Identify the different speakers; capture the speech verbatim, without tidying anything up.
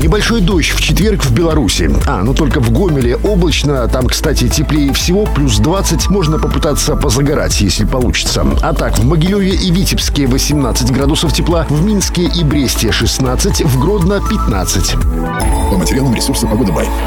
Speaker 1: Небольшой дождь в четверг в Беларуси. А, ну только в Гомеле облачно. Там, кстати, теплее всего, плюс двадцать. Можно попытаться позагорать, если получится. А так, в Могилеве и Витебске восемнадцать градусов тепла, в Минске и Бресте шестнадцать, в Гродно пятнадцать.
Speaker 2: По материалам ресурса «Погода Бай».